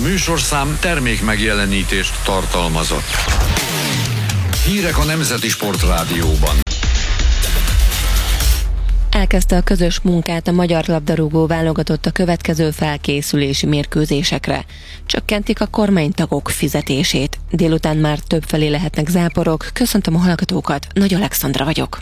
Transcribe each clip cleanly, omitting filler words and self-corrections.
műsorszám termék megjelenítést tartalmazott. Hírek a Nemzeti Sportrádióban. Elkezdte a közös munkát a magyar labdarúgó válogatott a következő felkészülési mérkőzésekre. Csökkentik a kormánytagok fizetését. Délután már többfelé lehetnek záporok. Köszöntöm a hallgatókat, Nagy Alexandra vagyok.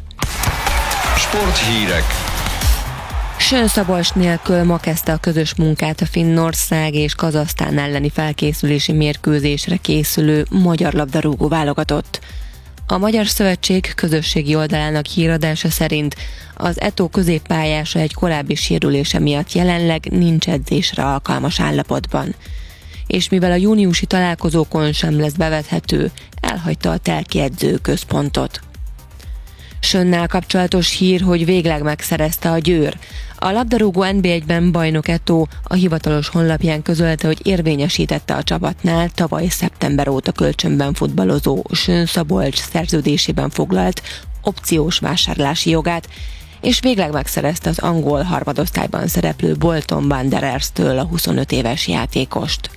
Sporthírek. Sőn-Szabolcs nélkül ma kezdte a közös munkát a Finnország és Kazahsztán elleni felkészülési mérkőzésre készülő magyar labdarúgó válogatott. A Magyar Szövetség közösségi oldalának híradása szerint az ETO középpályása egy korábbi sérülése miatt jelenleg nincs edzésre alkalmas állapotban. És mivel a júniusi találkozókon sem lesz bevethető, elhagyta a Telki edzőközpontot. Sönnel kapcsolatos hír, hogy végleg megszerezte a Győr. A labdarúgó NB1-ben bajnok ETO a hivatalos honlapján közölte, hogy érvényesítette a csapatnál tavaly szeptember óta kölcsönben futballozó Sőn-Szabolcs szerződésében foglalt opciós vásárlási jogát, és végleg megszerezte az angol harmadosztályban szereplő Bolton Wanderers-től a 25 éves játékost.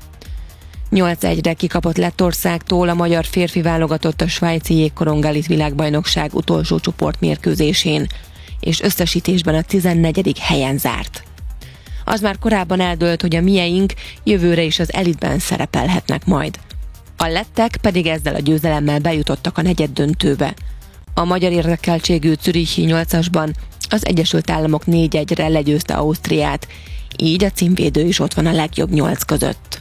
8-1-re kikapott Lettországtól a magyar férfi válogatott a svájci jégkorongálit világbajnokság utolsó csoportmérkőzésén, és összesítésben a 14. helyen zárt. Az már korábban eldőlt, hogy a mieink jövőre is az elitben szerepelhetnek majd. A lettek pedig ezzel a győzelemmel bejutottak a negyeddöntőbe. A magyar érdekeltségű zürichi 8-asban az Egyesült Államok 4-1-re legyőzte Ausztriát, így a címvédő is ott van a legjobb 8 között.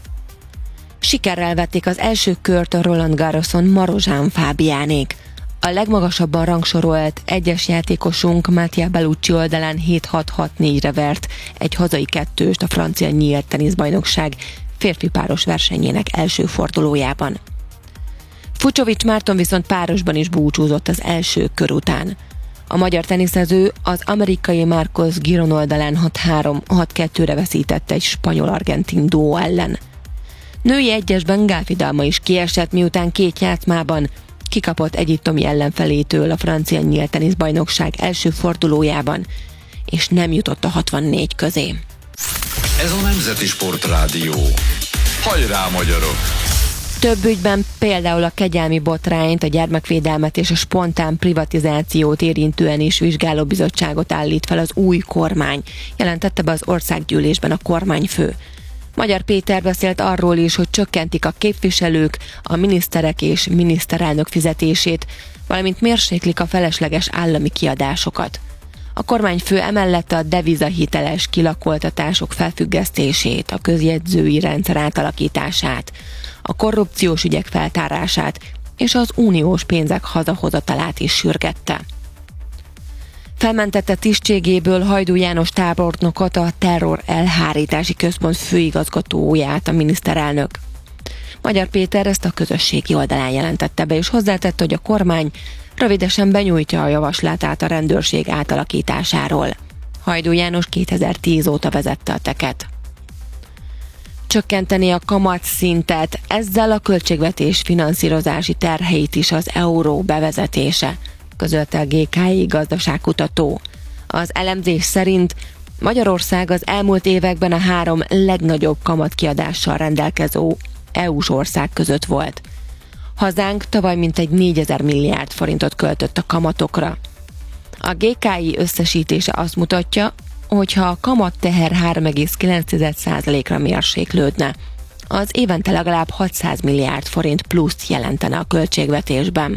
Sikerrel vették az első kört a Roland Garroson Marozsán Fábiánék. A legmagasabban rangsorolt egyes játékosunk Mattia Bellucci oldalán 7-6-6-4-re vert egy hazai kettőst a francia nyílt teniszbajnokság férfi páros versenyének első fordulójában. Fucsovics Márton viszont párosban is búcsúzott az első kör után. A magyar teniszező az amerikai Marcos Giron oldalán 6-3-6-2-re veszített egy spanyol-argentin duó ellen. Női egyesben Gál Fidalma is kiesett, miután 2 játszmában kikapott egyiptomi ellenfelétől a francia nyílt teniszbajnokság első fordulójában, és nem jutott a 64 közé. Ez a Nemzeti Sportrádió. Hajrá, magyarok! Több ügyben, például a kegyelmi botrányt, a gyermekvédelmet és a spontán privatizációt érintően is vizsgálóbizottságot állít fel az új kormány, jelentette be az országgyűlésben a kormányfő. Magyar Péter beszélt arról is, hogy csökkentik a képviselők, a miniszterek és miniszterelnök fizetését, valamint mérséklik a felesleges állami kiadásokat. A kormányfő emellett a devizahiteles kilakoltatások felfüggesztését, a közjegyzői rendszer átalakítását, a korrupciós ügyek feltárását és az uniós pénzek hazahozatalát is sürgette. Felmentette tisztségéből Hajdú János tábornokot, a terror elhárítási központ főigazgatóját a miniszterelnök. Magyar Péter ezt a közösségi oldalán jelentette be, és hozzátette, hogy a kormány rövidesen benyújtja a javaslatát a rendőrség átalakításáról. Hajdú János 2010 óta vezette a teket. Csökkenteni a kamatszintet, ezzel a költségvetés finanszírozási terheit is az euró bevezetése, közölte a GKI gazdaságkutató. Az elemzés szerint Magyarország az elmúlt években a 3 legnagyobb kamatkiadással rendelkező EU-s ország között volt. Hazánk tavaly mintegy 4000 milliárd forintot költött a kamatokra. A GKI összesítése azt mutatja, hogy ha a kamatteher 3,9%-ra mérséklődne, az évente legalább 600 milliárd forint pluszt jelentene a költségvetésben.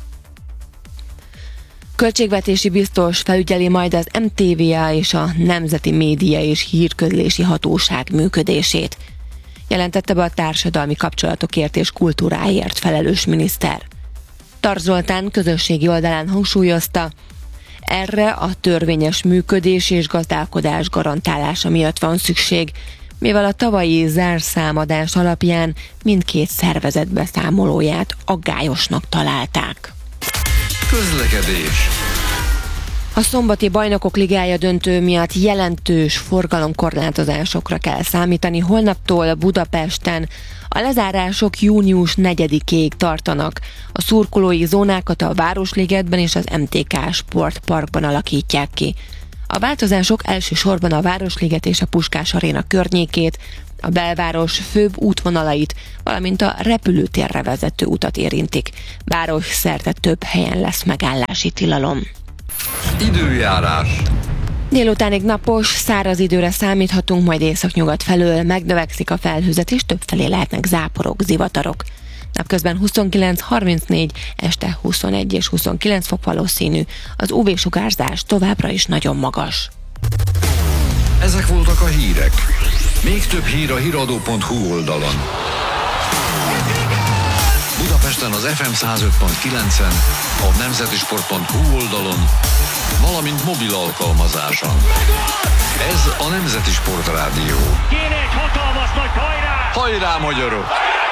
Költségvetési biztos felügyeli majd az MTVA és a Nemzeti Média és Hírközlési Hatóság működését, jelentette be a társadalmi kapcsolatokért és kultúráért felelős miniszter. Tar Zoltán közösségi oldalán hangsúlyozta, erre a törvényes működés és gazdálkodás garantálása miatt van szükség, mivel a tavalyi zárszámadás alapján mindkét szervezet beszámolóját aggályosnak találták. Közlekedés. A szombati Bajnokok Ligája döntő miatt jelentős forgalomkorlátozásokra kell számítani. Holnaptól Budapesten a lezárások június 4-ig tartanak. A szurkolói zónákat a Városligetben és az MTK Sportparkban alakítják ki. A változások elsősorban a Városliget és a Puskás Aréna környékét, a belváros főbb útvonalait, valamint a repülőtérre vezető utat érintik. Város szerte több helyen lesz megállási tilalom. Időjárás. Délutánig napos, száraz időre számíthatunk, majd északnyugat felől megnövekszik a felhőzet, és többfelé lehetnek záporok, zivatarok. Napközben 29-34, este 21 és 29 fok valószínű. Az UV-sugárzás továbbra is nagyon magas. Ezek voltak a hírek. Még több hír a hiradó.hu oldalon. Budapesten az FM 105.9-en, a nemzetisport.hu oldalon, valamint mobil alkalmazáson. Ez a Nemzeti Sport Rádió. Kéne egy hatalmas nagy hajrá! Hajrá, magyarok!